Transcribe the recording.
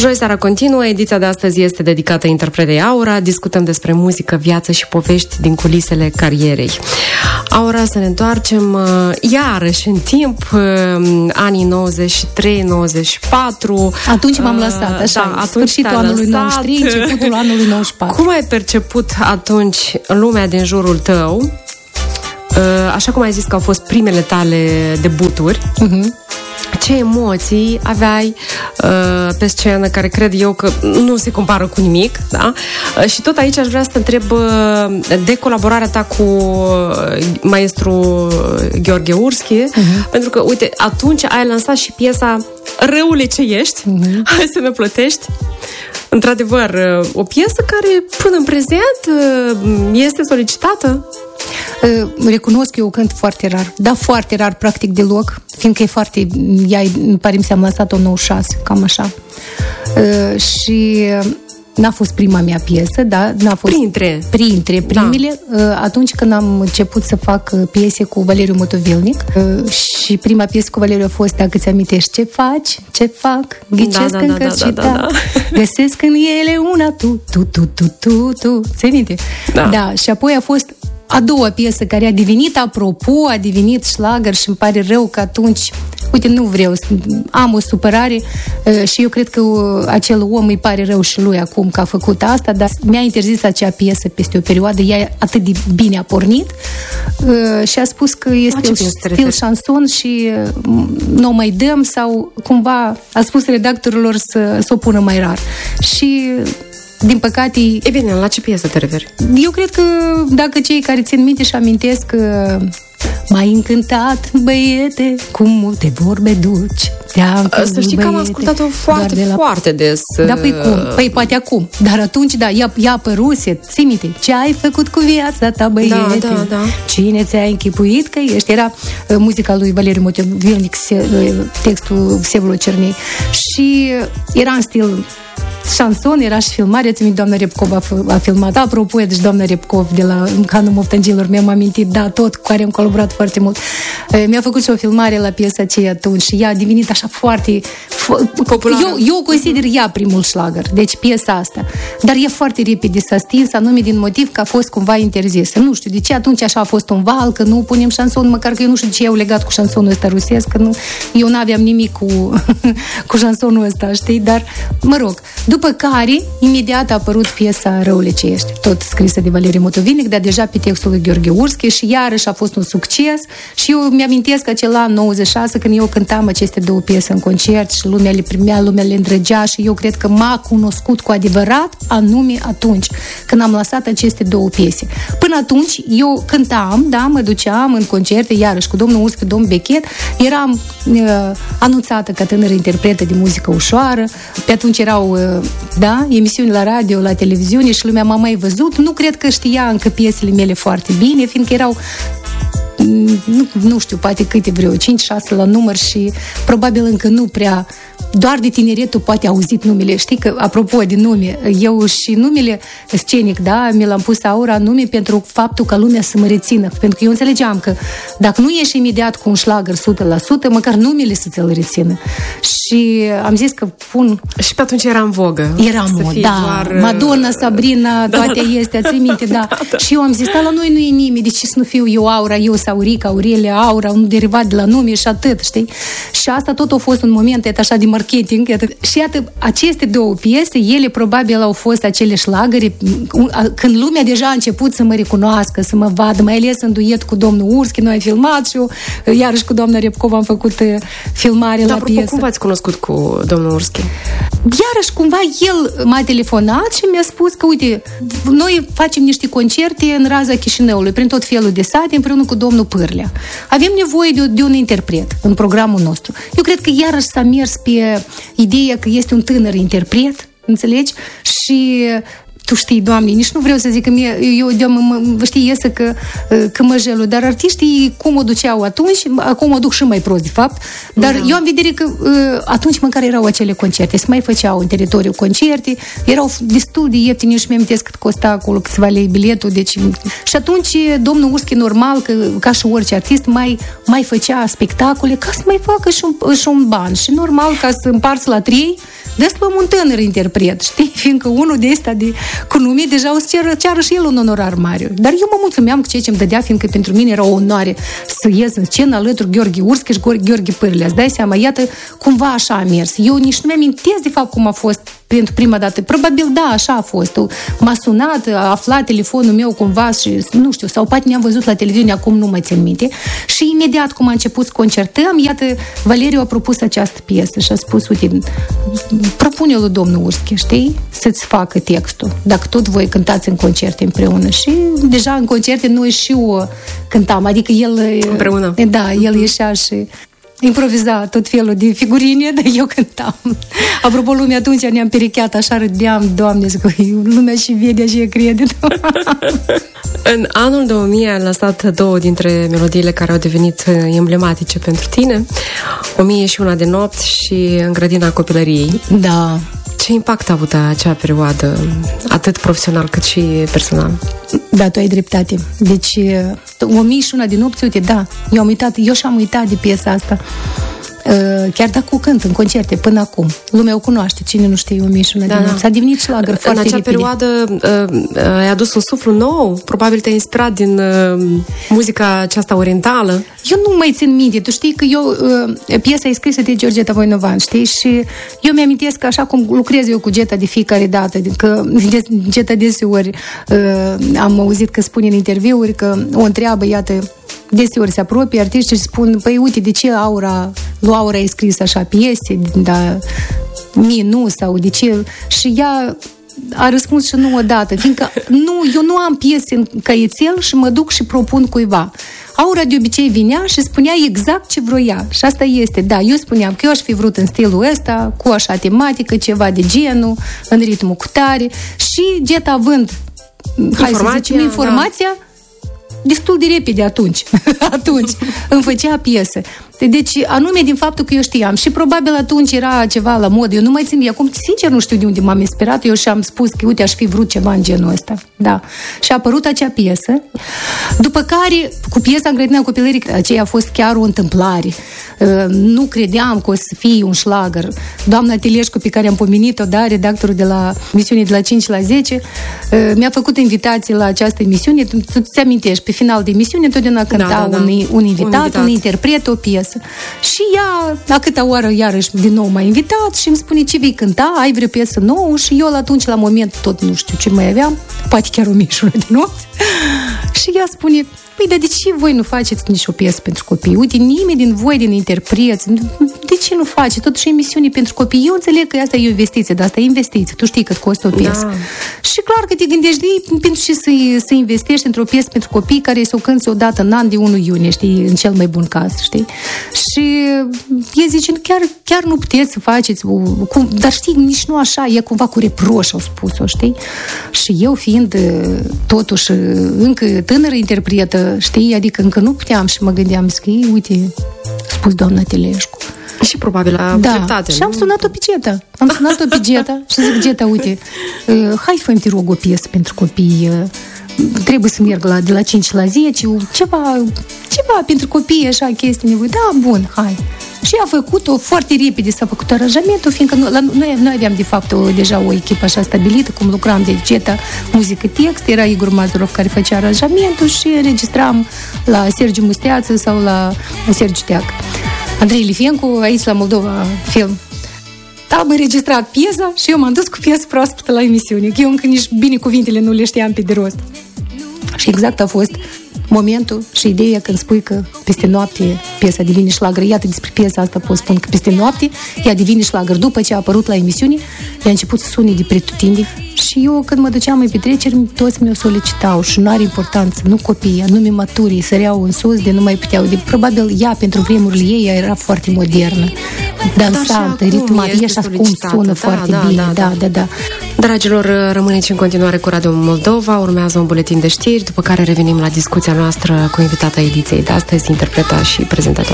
Joi seara continuă, ediția de astăzi este dedicată interpretei Aura. Discutăm despre muzică, viață și povești din culisele carierei. Aura, să ne întoarcem iarăși în timp, anii 93-94. Atunci m-am lăsat, așa, da, sfârșitul anului 93, începutul anului 94. Cum ai perceput atunci lumea din jurul tău? Așa cum ai zis că au fost primele tale debuturi, ce emoții aveai pe scenă, care cred eu că nu se compară cu nimic, da? Și tot aici aș vrea să te întreb de colaborarea ta cu maestru Gheorghe Urski, pentru că, uite, atunci ai lansat și piesa Răule ce ești, hai să ne plătești. Într-adevăr, o piesă care până în prezent este solicitată. Recunosc că eu cânt foarte rar, dar foarte rar, practic deloc, fiindcă e foarte, pare mi se am lansat-o în 96, cam așa. Și n-a fost prima mea piesă, da, n-a fost printre primele, atunci când am început să fac piese cu Valeriu Motovilnic, și prima piesă cu Valeriu a fost Dacă ți amintești ce faci, ce fac, ghicesc în cărți și găsesc în ele una tu. Ți-ai minte? Da, și apoi a fost a doua piesă care a devenit, apropo, a devenit șlagăr și îmi pare rău că atunci, uite, nu vreau, am o supărare și eu cred că acel om îi pare rău și lui acum că a făcut asta, dar mi-a interzis acea piesă peste o perioadă, ea atât de bine a pornit și a spus că este un stil șanson și nu o mai dăm sau cumva a spus redactorilor să o pună mai rar. Și din păcate... E bine, la ce piesă te referi? Eu cred că dacă cei care țin minte și amintesc că m-ai încântat, băiete, cu multe vorbe duci. Să știi că am ascultat-o foarte des. Da, păi cum? Păi poate acum. Dar atunci, da, ea apăruse. Ții minte, ce ai făcut cu viața ta, băiete? Da. Cine ți-a închipuit că ești? Era muzica lui Valeriu Motovilnic, textul Vsevolod Cernei. Și era în stil șanson, era și filmare, ți-mi doamna Repcov a filmat. Apropo, deci doamna Repcov de la Canul Moftangilor, mi-am amintit, da, tot cu care am colaborat foarte mult. Mi-a făcut și o filmare la piesa aceea atunci și ea a devenit așa foarte populară. Eu consider ea primul șlagăr, deci piesa asta. Dar e foarte repede s-a stins, anume din motiv că a fost cumva interzisă. Nu știu de ce atunci așa a fost un val, că nu punem șanson, măcar că eu nu știu de ce eu legat cu șansonul ăsta rusesc, că eu n-aveam nimic cu șansonul ăsta, știi? Dar, mă rog, după care, imediat a apărut piesa Răule ce ești, tot scrisă de Valeriu Motovilnic, dar deja pe textul lui Gheorghe Urski și iarăși a fost un succes și eu mi-amintesc acel an 96 când eu cântam aceste două piese în concert și lumea le primea, lumea le îndrăgea și eu cred că m-a cunoscut cu adevărat anume atunci când am lăsat aceste două piese. Până atunci eu cântam, da, mă duceam în concerte, iarăși cu domnul Urski, domnul Bechet, eram anunțată ca tânără interpretă de muzică ușoară, pe atunci erau emisiuni la radio, la televiziune și lumea m-a mai văzut. Nu cred că știa încă piesele mele foarte bine, fiindcă erau nu știu, poate câte vreo 5-6 la număr și probabil încă nu prea, doar de tineretul poate auzit numele. Știi că, apropo de nume, eu și numele scenic, da, mi l-am pus Aura nume pentru faptul ca lumea să mă rețină. Pentru că eu înțelegeam că dacă nu ieși imediat cu un șlagăr 100%, măcar numele să ți-l rețină. Și am zis că pun... Și pe atunci era în vogă. Era în mod, da. Doar... Madonna, Sabrina, toate este, ții minte, da. Și eu am zis, la noi nu e nimeni, de ce să nu fiu eu Aura, eu Saurica, Aurelia, Aura, un derivat de la nume și atât, știi? Și asta tot a fost un moment, așa, de marketing. Și iată, aceste două piese, ele probabil au fost acele șlagări când lumea deja a început să mă recunoască, să mă vadă, mai ales în duet cu domnul Urski, noi am filmat și eu, iarăși cu doamna Repcov am făcut filmare la piesă. Cum v-ați cunoscut cu domnul Urski? Iarăși, cumva, el m-a telefonat și mi-a spus că, uite, noi facem niște concerte în raza Chișinăului, prin tot felul de sate, împreună cu domnul Pârlea. Avem nevoie de un interpret în programul nostru. Eu cred că iarăși s-a mers pe ideea că este un tânăr interpret, înțelegi? Și tu știi, Doamne, nici nu vreau să zic că știi, iesă că mă jelul, dar artiștii cum o duceau atunci, acum o duc și mai prost, de fapt, dar eu am vedere că atunci măcar erau acele concerte, se mai făceau în teritoriu concerte, erau destul de ieftine și mi-am amintesc cât costa acolo câțiva lei biletul, deci... Și atunci domnul Urski, normal, că ca și orice artist, mai făcea spectacole ca să mai facă și un ban. Și normal, ca să împarți la 3, dă-ți un tânăr interpret, știi? Fiindcă unul de ăsta cu nume deja o să ceară și el un onorar mare. Dar eu mă mulțumeam cu ceea ce îmi dădea, fiindcă pentru mine era o onoare să ies în scenă alături Gheorghe Urscă și Gheorghe Pârlea. Îți dai seama, iată, cumva așa a mers. Eu nici nu mi-amintesc de fapt cum a fost pentru prima dată. Probabil, da, așa a fost. M-a sunat, a aflat telefonul meu cumva și, nu știu, sau poate ne-am văzut la televiziune, acum nu mă țin minte. Și imediat cum a început să concertăm, iată, Valeriu a propus această piesă și a spus, uite, propune lui domnul Ursche, știi? Să-ți facă textul, dacă tot voi cântați în concerte împreună. Și deja în concerte noi și eu cântam, adică el... Împreună. Da, el ieșea și... improviza tot felul de figurine, dar eu cântam. Apropo, lumea atunci ne-am pericheat, așa râdeam, Doamne, zic, lumea și vede și crede. În anul 2000 ai lăsat două dintre melodiile care au devenit emblematice pentru tine, 1001 de nopți și În grădina copilăriei. Da. Ce impact a avut acea perioadă, atât profesional cât și personal? Da, tu ai dreptate. Deci, 1001 de nopți, uite, da, eu și-am uitat de piesa asta. Chiar dacă o cânt în concerte până acum. Lumea o cunoaște, cine nu știe 1001 de nopți. A devenit șlagăr foarte repede. În acea perioadă ai adus un suflu nou? Probabil te-ai inspirat din muzica aceasta orientală? Eu nu mai țin minte. Tu știi că piesa e scrisă de Georgeta Voinovan, știi? Și eu mi-amintesc că așa cum lucrez eu cu Geta de fiecare dată, că Geta deseori am auzit că spune în interviuri că o întreabă, iată, deseori se apropie artiștii și spun, păi uite, de ce lui Aura ai scris așa piese, dar mie nu, sau de ce? Și ea a răspuns și nu odată, fiindcă eu nu am piese în caietel și mă duc și propun cuiva. Aura de obicei vinea și spunea exact ce vroia. Și asta este, da, eu spuneam că eu aș fi vrut în stilul ăsta, cu așa tematică, ceva de genul, în ritmul cu tare. Și Geta având, informația, destul de repede atunci îmi făcea piesă. Deci, anume din faptul că eu știam și probabil atunci era ceva la mod, eu nu mai țin, acum sincer nu știu de unde m-am inspirat, eu și-am spus că uite, aș fi vrut ceva în genul ăsta. Da. Și a apărut acea piesă, după care, cu piesa În grădina copilării, aceea a fost chiar o întâmplare. Nu credeam că o să fie un șlagăr. Doamna Teleșcu, pe care am pomenit-o, da, redactorul de la emisiune de la 5 la 10, mi-a făcut invitație la această emisiune. Tu ți amintești, pe final de emisiune întotdeauna cânta un invitat, un interpret, o piesă. Și ea, la câta oară, iarăși, din nou m-a invitat și îmi spune ce vei cânta, ai vreo piesă nouă? Și eu, atunci, la moment, tot nu știu ce mai aveam, poate chiar 1001 de nopți. Și ea spune, păi, dar de ce voi nu faceți nici o piesă pentru copii? Uite, nimeni din voi, din interpreți, de ce nu faceți? Totuși, emisiune pentru copii. Eu înțeleg că asta e o investiție, dar asta e investiție. Tu știi cât costă o piesă. Da. Și clar că te gândești, pentru ce să investești într-o piesă pentru copii care să o cânti odată în an de 1 iunie, știi, în cel mai bun caz, știi? Și el zice, chiar nu puteți să faceți, dar știi, nici nu așa, e cumva cu reproș, au spus-o, știi? Și eu fiind totuși încă tânără interpretă, știi, adică încă nu puteam și mă gândeam, că uite, spus doamna Teleșcu. Și probabil a dreptate. Și am sunat-o pe Geta. Și zic, Geta, uite, hai fă-mi, te rog, o piesă pentru copii, trebuie să merg de la 5 la 10, ceva pentru copii, așa, chestii nevoie. Da, bun, hai. Și a făcut-o foarte repede, s-a făcut aranjamentul, fiindcă noi aveam, de fapt, deja o echipă așa stabilită, cum lucram de Geta, muzică-text, era Igor Mazurov care făcea aranjamentul și înregistram la Sergiu Musteață sau la Sergiu Teac. Andrei Lifencu, aici la Moldova Film. Am înregistrat piesa și eu m-am dus cu piesă proaspătă la emisiune, că eu încă nici bine cuvintele nu le știam pe de rost. Și exact a fost momentul și ideea când spui că peste noapte piesa devine șlagăr. Iată, despre piesa asta pot spun că peste noapte ea devine șlagăr. După ce a apărut la emisiune, ea a început să sune de pretutindeni. Și eu, când mă duceam în petreceri, toți mi-o solicitau și nu are importanță, nu copiii, anume maturii, săreau în sus de nu mai puteau. Probabil ea, pentru vremurile ei, era foarte modernă, dansantă, ritmată, e așa cum sună foarte bine. Da. Dragilor, rămâneți în continuare cu Radio Moldova, urmează un buletin de știri, după care revenim la discuția noastră cu invitata ediției de astăzi, interpreta și prezentatoare